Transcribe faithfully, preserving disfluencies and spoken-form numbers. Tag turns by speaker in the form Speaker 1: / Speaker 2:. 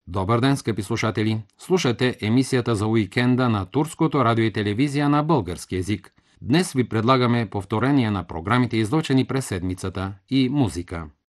Speaker 1: Добър ден, скъпи слушатели! Слушате емисията за уикенда на Турското радио и телевизия на български език. Днес ви предлагаме повторение на програмите, излъчени през седмицата, и музика.